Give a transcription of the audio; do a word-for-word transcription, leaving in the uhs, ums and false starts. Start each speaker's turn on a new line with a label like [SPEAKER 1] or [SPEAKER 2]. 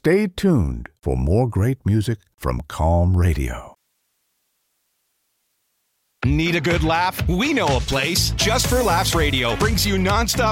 [SPEAKER 1] Stay tuned for more great music from Calm Radio.
[SPEAKER 2] Need a good laugh? We know a place. Just for Laughs Radio brings you nonstop